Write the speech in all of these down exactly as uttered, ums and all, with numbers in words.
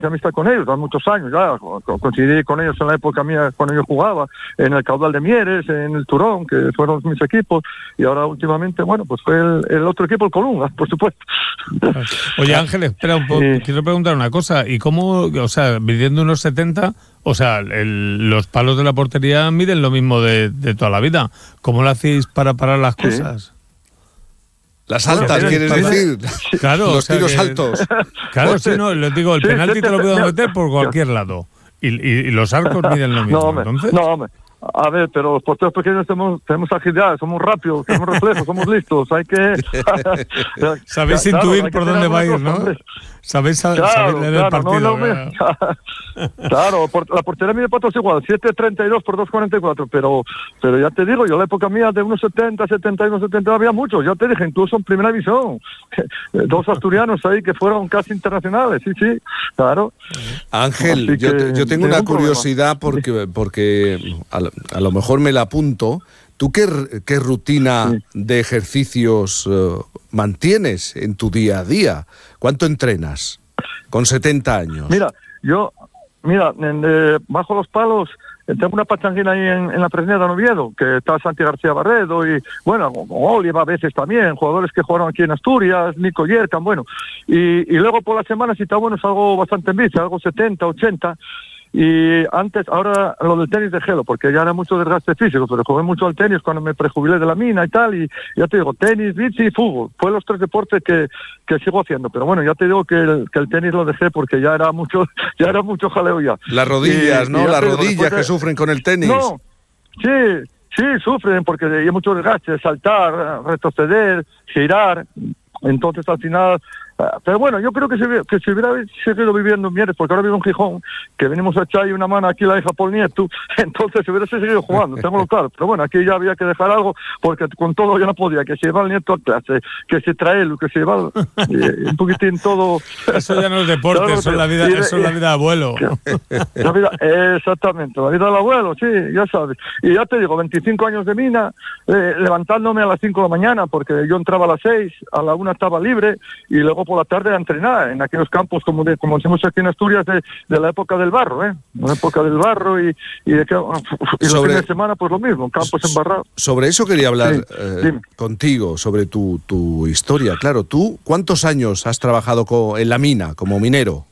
amistad con ellos, hace muchos años ya, coincidí con ellos en la época mía cuando yo jugaba, en el Caudal de Mieres, en el Turón, que fueron mis equipos, y ahora últimamente, bueno, pues fue el, el otro equipo, el Colunga, por supuesto. Oye, Ángel, espera un poco, sí. Quiero preguntar una cosa, ¿y cómo, o sea, midiendo unos setenta, o sea, el, los palos de la portería miden lo mismo de, de toda la vida? ¿Cómo lo hacéis para parar las sí. cosas? Las altas, bueno, ¿quieres para... decir? Claro, los o sea tiros que... altos. Claro, sí, no, les digo, el sí, penalti sí, te lo puedo no, meter por cualquier no. lado. Y, y, y los arcos miden lo mismo, no, hombre, entonces... No, hombre. A ver, pero los porteros pequeños tenemos, tenemos agilidad, somos rápidos, tenemos reflejos, somos listos, hay que... Sabéis claro, intuir por dónde va a ir, ¿no? Hombre. Sabéis claro, saber leer claro, el partido. No, no, me... claro, por, la portería mide para todos igual, siete treinta y dos por dos cuarenta y cuatro, pero pero ya te digo, yo en la época mía de unos setenta, setenta y uno, setenta había muchos, ya te dije, incluso en primera división, dos asturianos ahí que fueron casi internacionales, sí, sí, claro. Ángel, yo, te, yo tengo una curiosidad porque, porque a, a lo mejor me la apunto. ¿Tú qué, qué rutina sí. de ejercicios uh, mantienes en tu día a día? ¿Cuánto entrenas con setenta años? Mira, yo, mira, en, eh, bajo los palos, eh, tengo una pachanguina ahí en, en la Fresneda de Oviedo, que está Santi García Barredo y, bueno, Oliva a veces también, jugadores que jugaron aquí en Asturias, Nico Yerkan, bueno. Y, y luego por la semana, si está bueno, salgo bastante en bici, algo setenta, ochenta. Y antes, ahora lo del tenis dejélo, porque ya era mucho desgaste físico, pero jugué mucho al tenis cuando me prejubilé de la mina y tal, y ya te digo, tenis, bici y fútbol, fue los tres deportes que, que sigo haciendo, pero bueno, ya te digo que el, que el tenis lo dejé porque ya era mucho, ya era mucho jaleo ya. Las rodillas, y, ¿no? Y Las digo, rodillas de... que sufren con el tenis. No, sí, sí, sufren porque hay mucho desgaste, saltar, retroceder, girar, entonces al final... Pero bueno, yo creo que si, que si hubiera seguido viviendo en Mieres, porque ahora vivo en Gijón, que venimos a echarle una mano aquí la hija Paul Nieto, entonces si hubiera seguido jugando, tengo claro. Pero bueno, aquí ya había que dejar algo, porque con todo yo no podía, que se lleva el nieto a clase, que se trae el, que se lleva eh, un poquitín todo. Eso ya no es deporte, claro, eso es la vida, y, eso es la vida de abuelo. La vida, exactamente, la vida del abuelo, sí, ya sabes. Y ya te digo, veinticinco años de mina, eh, levantándome a las cinco de la mañana, porque yo entraba a las seis, a la una estaba libre, y luego por la tarde a entrenar en aquellos campos como de, como decimos aquí en Asturias de, de la época del barro, ¿eh? La época del barro y, y, de que, y los fines de semana pues lo mismo, campos embarrados. Sobre eso quería hablar sí, eh, contigo, sobre tu, tu historia. Claro, ¿tú cuántos años has trabajado co, en la mina como minero?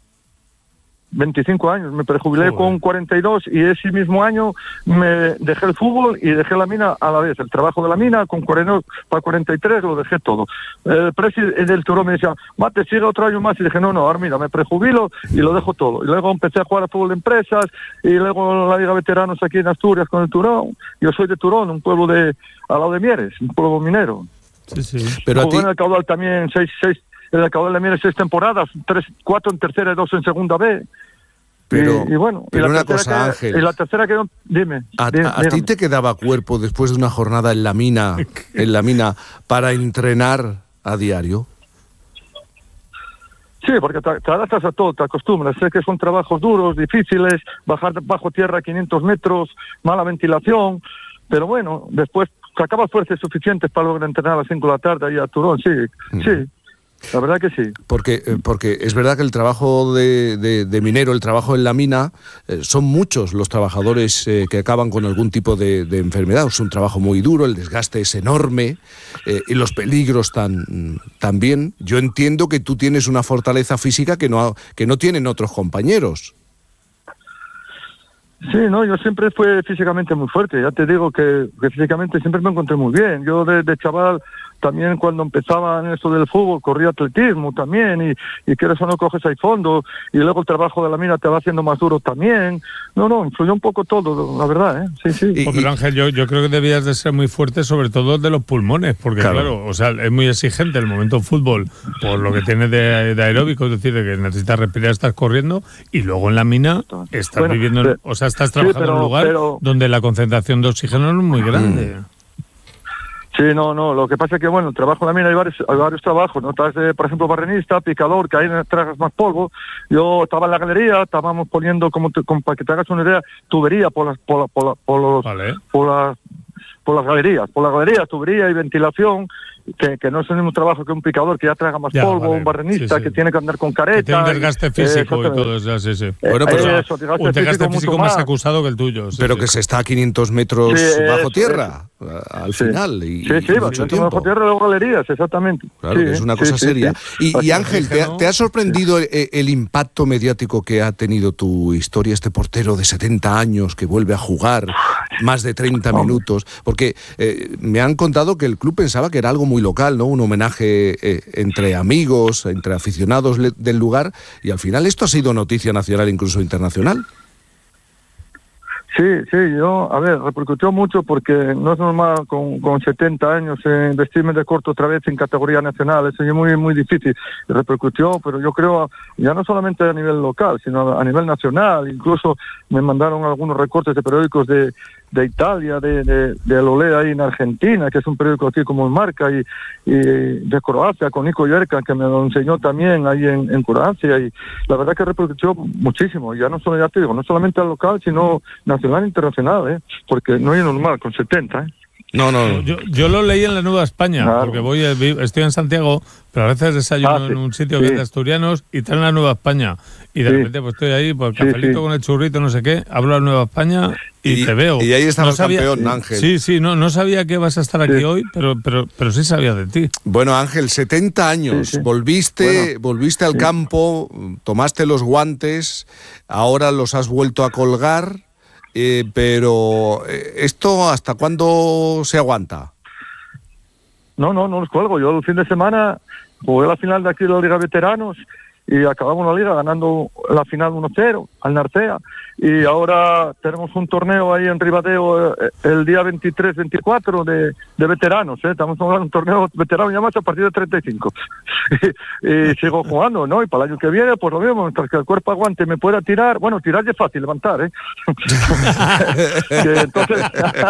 veinticinco años, me prejubilé Joder. con cuarenta y dos y ese mismo año me dejé el fútbol y dejé la mina a la vez, el trabajo de la mina con cuarenta, para cuarenta y tres lo dejé todo. El presidente del Turón me decía, mate, sigue otro año más, y dije, no, no, ahora mira, me prejubilo y lo dejo todo. Y luego empecé a jugar a fútbol de empresas y luego la Liga Veteranos aquí en Asturias con el Turón. Yo soy de Turón, un pueblo de al lado de Mieres, un pueblo minero. Sí, sí. Pero Jugué a ti... en el Caudal también seis, seis, en el Caudal de Mieres seis temporadas, tres, cuatro en tercera y dos en segunda B. Pero, y, y bueno, pero y la una cosa, que, Ángel. Y la tercera que dime. ¿A, dime, a, a ti te quedaba cuerpo después de una jornada en la mina, en la mina, para entrenar a diario? Sí, porque te, te adaptas a todo, te acostumbras. Sé que son trabajos duros, difíciles, bajar bajo tierra quinientos metros, mala ventilación, pero bueno, después sacabas fuerzas suficientes para lograr entrenar a las cinco de la tarde ahí a Turón, sí, mm. sí. La verdad que sí. Porque, porque es verdad que el trabajo de, de, de minero, el trabajo en la mina, eh, son muchos los trabajadores eh, que acaban con algún tipo de, de enfermedad. Es un trabajo muy duro, el desgaste es enorme eh, y los peligros tan, también. Yo entiendo que tú tienes una fortaleza física que no, que no tienen otros compañeros. Sí, no, yo siempre fui físicamente muy fuerte. Ya te digo que, que físicamente siempre me encontré muy bien. Yo de, de chaval... También cuando empezaba en esto del fútbol, corría atletismo también, y, y quieres o no coges ahí fondo, y luego el trabajo de la mina te va haciendo más duro también. No, no, influyó un poco todo, la verdad, ¿eh? Sí, sí. Y, Pero Ángel, yo, yo creo que debías de ser muy fuerte, sobre todo de los pulmones, porque claro, claro o sea, es muy exigente el momento fútbol, por lo que tienes de, de aeróbico, es decir, de que necesitas respirar, estás corriendo, y luego en la mina estás bueno, viviendo, pero, o sea, estás trabajando sí, pero, en un lugar pero, donde la concentración de oxígeno no es muy grande. Sí, no, no, lo que pasa es que, bueno, el trabajo en la mina hay varios, hay varios trabajos, ¿no? Estás, eh, por ejemplo, barrenista, picador, que ahí tragas más polvo. Yo estaba en la galería, estábamos poniendo, como, te, como para que te hagas una idea, tubería por las, por, la, por, la, por, los, vale. por, las, por las galerías, por las galerías, tubería y ventilación, que, que no es el mismo trabajo que un picador que ya traga más ya, polvo, vale. un barrenista sí, sí. que tiene que andar con careta. Que tiene un desgaste físico eh, y todo eso, sí, sí. Eh, Bueno, pero eso, desgaste un desgaste físico, físico más, más acusado que el tuyo. Sí, pero sí. que se está a quinientos metros sí, bajo eso, tierra eso. al sí. final. Y, sí, sí, y mucho tiempo. bajo tierra de galerías, exactamente. Claro, sí, que es una sí, cosa sí, seria. sí. Y, y Ángel, ¿te ha, ¿te ha sorprendido el, el impacto mediático que ha tenido tu historia, este portero de setenta años que vuelve a jugar más de treinta minutos? Porque eh, me han contado que el club pensaba que era algo muy local, ¿no? Un homenaje eh, entre amigos, entre aficionados le, del lugar, y al final esto ha sido noticia nacional, incluso internacional. Sí, sí, yo, a ver, repercutió mucho porque no es normal con, con setenta años eh, vestirme de corto otra vez en categoría nacional, eso es muy muy difícil. Repercutió, pero yo creo, ya no solamente a nivel local, sino a nivel nacional, incluso me mandaron algunos recortes de periódicos de, de Italia, de, de, de Olea ahí en Argentina, que es un periódico aquí como Marca, y, y de Croacia, con Nico Yerka, que me lo enseñó también ahí en, en Croacia, y la verdad que repercutió muchísimo, ya no solo, ya te digo, no solamente al local, sino nacional e internacional, ¿eh? Porque no es normal con setenta, ¿eh? No, no. Yo, yo lo leí en la Nueva España, claro. Porque voy, estoy en Santiago, pero a veces desayuno ah, sí, en un sitio sí. que es de asturianos y traen la Nueva España. Y de sí. repente pues estoy ahí, pues cafelito sí, sí. con el churrito, no sé qué, hablo la Nueva España y, y te veo. Y ahí estaba no sabía, campeón, Ángel. Sí, sí, no, no sabía que vas a estar aquí sí. hoy, pero, pero, pero sí sabía de ti. Bueno, Ángel, setenta años, sí, sí. volviste, bueno, volviste al sí. campo, tomaste los guantes, ahora los has vuelto a colgar, eh, pero ¿esto hasta cuándo se aguanta? No, no, no los cuelgo. Yo el fin de semana jugué la final de aquí de la Liga Veteranos y acabamos la liga ganando la final uno cero al Narcea. Y ahora tenemos un torneo ahí en Ribadeo el día veintitrés veinticuatro de, de veteranos. ¿eh? Estamos jugando un torneo veterano ya más a partir de treinta y cinco. y, y sigo jugando, ¿no? Y para el año que viene, pues lo mismo, mientras que el cuerpo aguante me pueda tirar. Bueno, tirar ya es fácil, levantar, ¿eh? que entonces...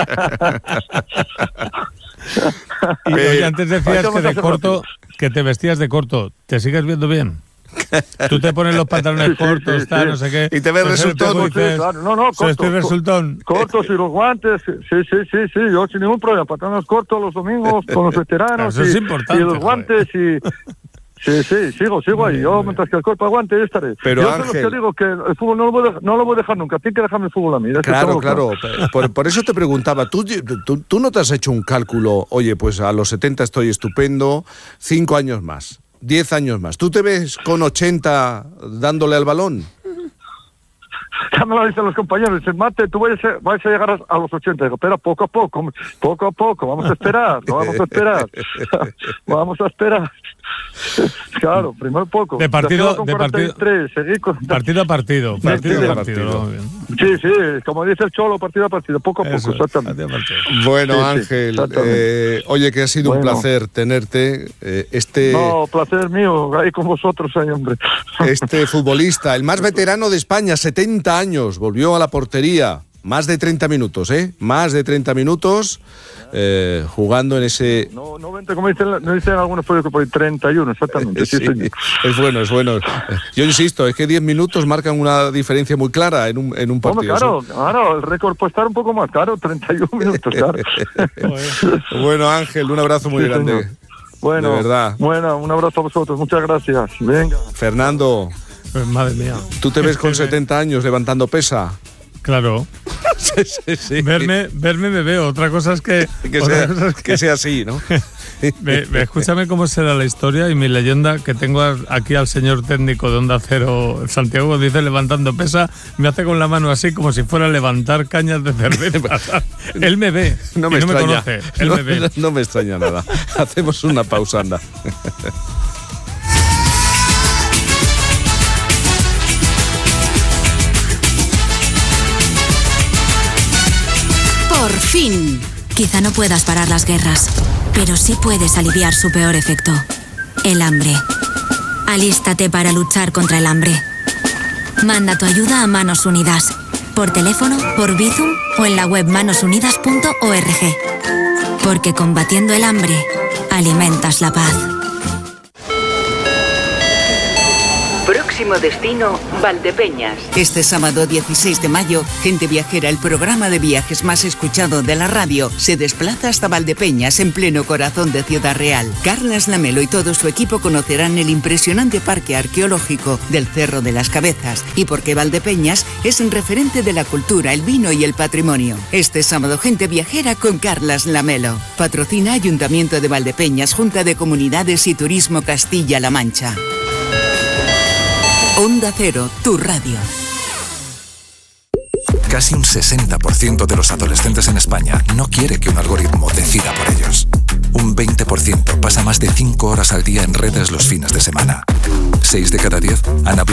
Y oye, antes decías que de corto, que te vestías de corto. ¿Te sigues viendo bien? Tú te pones los pantalones sí, cortos, sí, tal, sí. no sé qué. Y te ves pues resultón. Dices, sí, claro. No, no, cortos. Estoy resultón. Cortos y los guantes. Sí, sí, sí, sí. Yo sin ningún problema. Pantalones cortos los domingos con los veteranos. Eso y, es importante. Y los guantes y... Sí, sí, sigo, sigo ahí. Yo, mientras que el cuerpo aguante, yo estaré. Pero yo Ángel... te digo que el fútbol no lo, voy a, no lo voy a dejar nunca. Tienes que dejarme el fútbol a mí. Claro, claro. Por, por eso te preguntaba. ¿tú, tú, tú no te has hecho un cálculo? Oye, pues a los setenta estoy estupendo, cinco años más, diez años más. ¿Tú te ves con ochenta dándole al balón? Ya me lo dicen los compañeros, dicen, Mate, tú vais a, vais a llegar a, a los ochenta. Digo, espera, poco a poco, poco a poco, vamos a esperar, no vamos a esperar, vamos a esperar. Claro, primero poco. De partido, de partido, con... partido a partido, partido a partido. partido. Sí, sí, como dice el Cholo, partido a partido, poco a poco, Eso, exactamente. Bueno, sí, sí, Ángel, eh, oye, que ha sido bueno. un placer tenerte. Eh, este No, placer mío, ahí con vosotros, ahí, hombre. Este futbolista, el más veterano de España, setenta años, volvió a la portería. Más de treinta minutos, ¿eh? Más de treinta minutos eh, jugando en ese... No, noventa, como dicen, no dicen algunos periódicos, por treinta y uno, exactamente. Sí, sí, es bueno, es bueno. Yo insisto, es que diez minutos marcan una diferencia muy clara en un, en un partido. Hombre, claro, ¿sí? claro, el récord puede estar un poco más caro, treinta y uno minutos, claro. Bueno, Ángel, un abrazo muy sí, grande. Señor. Bueno, de verdad. Bueno, un abrazo a vosotros, muchas gracias. Venga. Fernando. Pues madre mía. ¿Tú te ves con setenta años levantando pesa? Claro. sí, sí, sí. Verme, verme me veo. Otra cosa es que... que, sea, cosa es que, que sea así, ¿no? me, me, escúchame cómo será la historia y mi leyenda, que tengo aquí al señor técnico de Onda Cero, Santiago, dice levantando pesa, me hace con la mano así como si fuera a levantar cañas de cerveza. Él me ve no me, y no extraña. me conoce. Él no, me ve. No, no me extraña nada. Hacemos una pausa, anda. Por fin. Quizá no puedas parar las guerras, pero sí puedes aliviar su peor efecto, el hambre. Alístate para luchar contra el hambre. Manda tu ayuda a Manos Unidas, por teléfono, por Bizum o en la web manos unidas punto org. Porque combatiendo el hambre, alimentas la paz. Próximo. Próximo destino, Valdepeñas. Este sábado dieciséis de mayo, Gente Viajera, el programa de viajes más escuchado de la radio, se desplaza hasta Valdepeñas, en pleno corazón de Ciudad Real. Carlas Lamelo y todo su equipo conocerán el impresionante parque arqueológico del Cerro de las Cabezas y por qué Valdepeñas es un referente de la cultura, el vino y el patrimonio. Este sábado, Gente Viajera con Carlas Lamelo. Patrocina Ayuntamiento de Valdepeñas, Junta de Comunidades y Turismo Castilla-La Mancha. Onda Cero, tu radio. Casi un sesenta por ciento de los adolescentes en España no quiere que un algoritmo decida por ellos. Un veinte por ciento pasa más de cinco horas al día en redes los fines de semana. seis de cada diez han